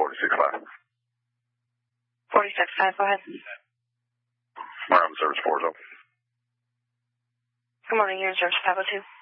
46.5. 46.5, go ahead. Marine service 40. Good morning, you're in service 502.